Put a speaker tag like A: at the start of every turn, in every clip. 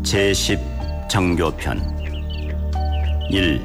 A: 제10 정교편 1.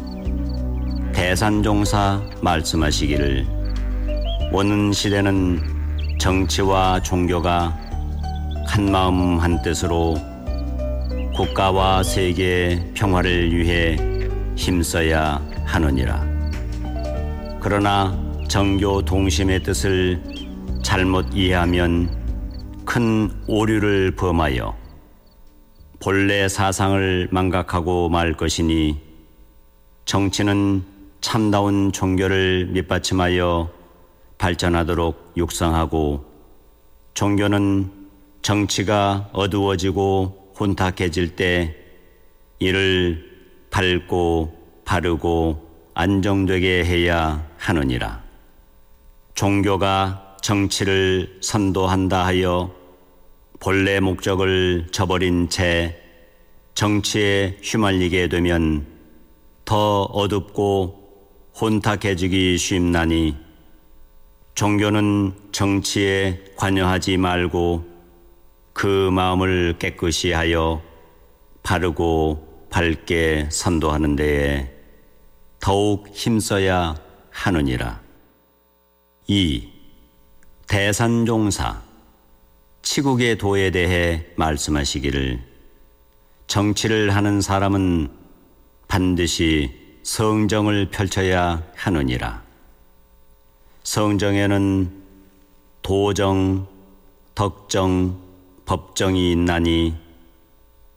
A: 대산종사 말씀하시기를 오는 시대는 정치와 종교가 한마음 한뜻으로 국가와 세계의 평화를 위해 힘써야 하느니라. 그러나 정교 동심의 뜻을 잘못 이해하면 큰 오류를 범하여 본래 사상을 망각하고 말 것이니, 정치는 참다운 종교를 밑받침하여 발전하도록 육성하고, 종교는 정치가 어두워지고 혼탁해질 때 이를 밝고 바르고 안정되게 해야 하느니라. 종교가 정치를 선도한다 하여 본래 목적을 저버린 채 정치에 휘말리게 되면 더 어둡고 혼탁해지기 쉽나니, 종교는 정치에 관여하지 말고 그 마음을 깨끗이 하여 바르고 밝게 선도하는 데에 더욱 힘써야 하느니라. 2. 대산종사 치국의 도에 대해 말씀하시기를 정치를 하는 사람은 반드시 성정을 펼쳐야 하느니라. 성정에는 도정, 덕정, 법정이 있나니